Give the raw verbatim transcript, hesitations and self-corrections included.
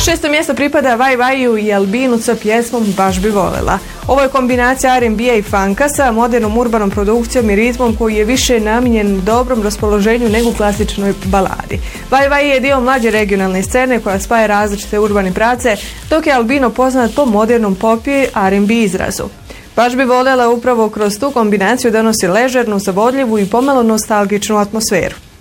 Šesto mjesto pripada Vaj Vaju i Albinu sa pjesmom Baš bi volela. Ovo je kombinacija R and B-a i funka sa modernom urbanom produkcijom i ritmom koji je više namijenjen dobrom raspoloženju nego klasičnoj baladi. Vaj Vaj je dio mlađe regionalne scene koja spaja različite urbane pravce, dok je Albino poznat po modernom pop i R and B izrazu. Baš bi volela upravo kroz tu kombinaciju donosi ležernu, zavodljivu i pomalo nostalgičnu atmosferu.